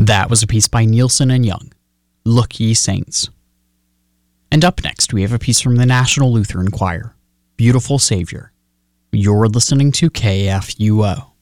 That was a piece by Nielsen and Young, Look Ye Saints. And up next, we have a piece from the National Lutheran Choir, Beautiful Savior. You're listening to KFUO.